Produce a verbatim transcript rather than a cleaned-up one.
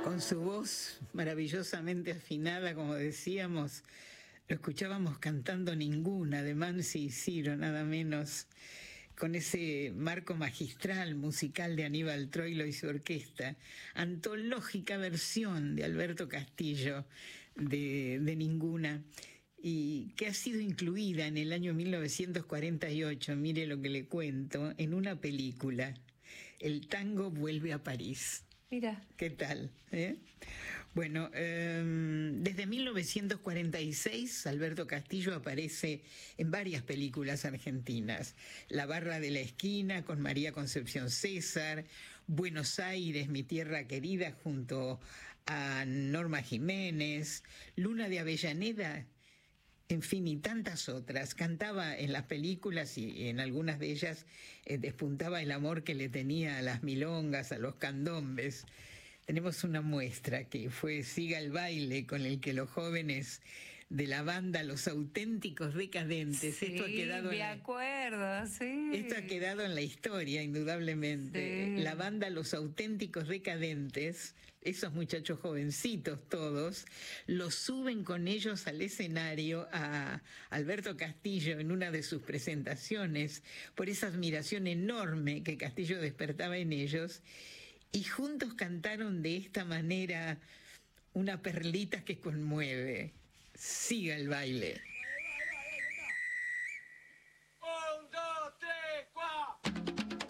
Con su voz maravillosamente afinada, como decíamos, lo escuchábamos cantando Ninguna, de Mansi y Ciro, nada menos, con ese marco magistral musical de Aníbal Troilo y su orquesta, antológica versión de Alberto Castillo de, de Ninguna, y que ha sido incluida en el año mil novecientos cuarenta y ocho, mire lo que le cuento, en una película, El tango vuelve a París. Mira. ¿Qué tal? ¿Eh? Bueno, eh, desde mil novecientos cuarenta y seis Alberto Castillo aparece en varias películas argentinas. La barra de la esquina con María Concepción César, Buenos Aires, mi tierra querida, junto a Norma Jiménez, Luna de Avellaneda, en fin, y tantas otras. Cantaba en las películas y en algunas de ellas eh, despuntaba el amor que le tenía a las milongas, a los candombes. Tenemos una muestra que fue Siga el baile, con el que los jóvenes de la banda Los Auténticos Decadentes, Sí, esto ha quedado me en la, acuerdo, sí. esto ha quedado en la historia, indudablemente. Sí. La banda Los Auténticos Decadentes, esos muchachos jovencitos todos, los suben con ellos al escenario a Alberto Castillo en una de sus presentaciones, por esa admiración enorme que Castillo despertaba en ellos, y juntos cantaron de esta manera una perlita que conmueve. Siga el baile.